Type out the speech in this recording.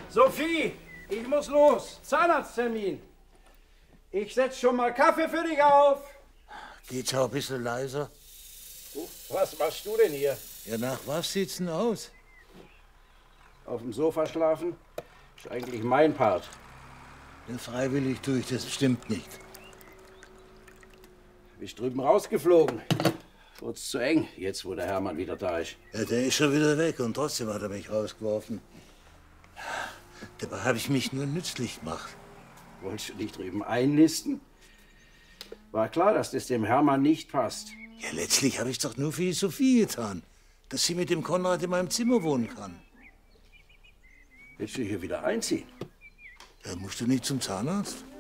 Sophie, ich muss los. Zahnarzttermin. Ich setz schon mal Kaffee für dich auf. Geht's auch ein bisschen leiser? Was machst du denn hier? Ja, nach was sieht's denn aus? Auf dem Sofa schlafen? Ist eigentlich mein Part. Ja, freiwillig tue ich das bestimmt nicht. Bist drüben rausgeflogen. Wurd's zu eng, jetzt wo der Hermann wieder da ist. Ja, der ist schon wieder weg und trotzdem hat er mich rausgeworfen. Dabei habe ich mich nur nützlich gemacht. Wolltest du dich drüben einnisten? War klar, dass das dem Hermann nicht passt. Ja, letztlich habe ich doch nur für die Sophie getan, dass sie mit dem Konrad in meinem Zimmer wohnen kann. Willst du hier wieder einziehen? Ja, musst du nicht zum Zahnarzt?